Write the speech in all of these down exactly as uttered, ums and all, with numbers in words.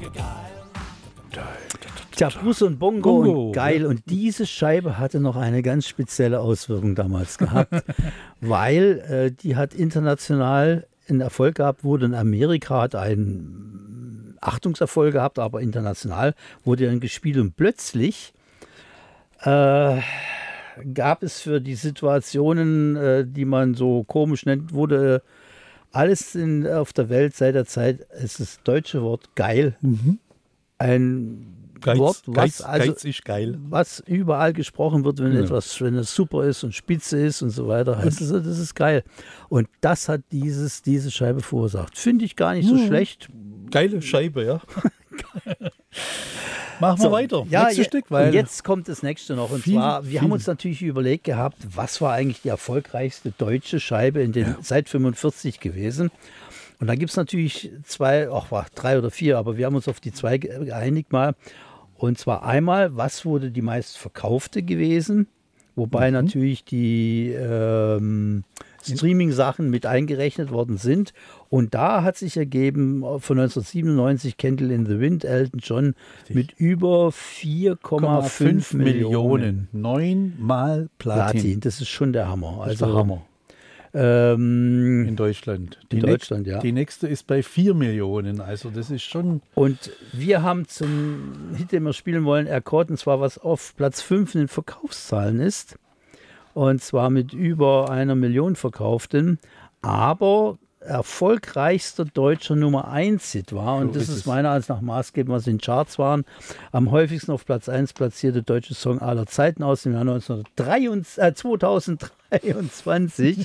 Tja, Bruce und Bongo, Bongo und geil. Und diese Scheibe hatte noch eine ganz spezielle Auswirkung damals gehabt, weil äh, die hat international einen Erfolg gehabt, wurde in Amerika, hat einen Achtungserfolg gehabt, aber international wurde dann gespielt. Und plötzlich äh, gab es für die Situationen, äh, die man so komisch nennt, wurde alles in, auf der Welt seit der Zeit, es ist das deutsche Wort geil, mhm. ein Geiz, Wort, was, Geiz, also, Geiz ist geil. Was überall gesprochen wird, wenn ja. etwas, wenn es super ist und spitze ist und so weiter, heißt es, das ist geil. Und das hat dieses, diese Scheibe verursacht. Finde ich gar nicht so mhm. schlecht. Geile Scheibe, ja. Machen wir so, weiter. Ja, Nächstes ja, Stück, weil und jetzt kommt das nächste noch. Und viel, zwar, wir viel. haben uns natürlich überlegt gehabt, was war eigentlich die erfolgreichste deutsche Scheibe in den, ja. seit fünfundvierzig gewesen. Und da gibt es natürlich zwei, ach, drei oder vier, aber wir haben uns auf die zwei geeinigt mal. Und zwar einmal, was wurde die meistverkaufte gewesen? Wobei mhm. natürlich die ähm, Streaming-Sachen mit eingerechnet worden sind. Und da hat sich ergeben, von neunzehnhundertsiebenundneunzig Candle in the Wind, Elton John, Richtig. mit über vier Komma fünf Millionen. Neunmal Platin. Platin. Das ist schon der Hammer. Das ist also, der Hammer. Ähm, in Deutschland. Die in Deutschland, nächste, ja. Die nächste ist bei vier Millionen. Also das ist schon... Und wir haben zum Hit, den wir spielen wollen, erkoren, und zwar was auf Platz fünf in den Verkaufszahlen ist. Und zwar mit über einer Million Verkauften. Aber erfolgreichster deutscher Nummer eins Hit war. Und so das ist, ist meiner Ansicht nach maßgebend, was in den Charts waren. Am häufigsten auf Platz eins platzierte deutsche Song aller Zeiten aus dem Jahr neunzehnhundertdreiundzwanzig, äh, zweitausenddreiundzwanzig.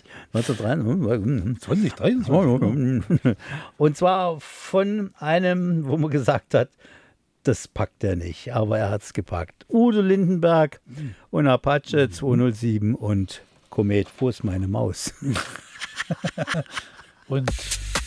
neunzehnhundertdreiundzwanzig. Und zwar von einem, wo man gesagt hat, das packt er nicht, aber er hat es gepackt. Udo Lindenberg und Apache zweihundertsieben und Komet. Wo ist meine Maus? Und